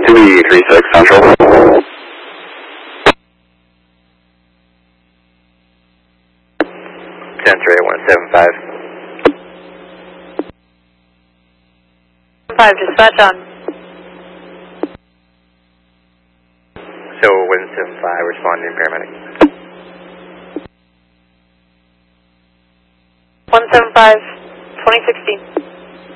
2E36 Central. 10-3-175. 5, dispatch on. So 175, responding paramedic. 175, 2016.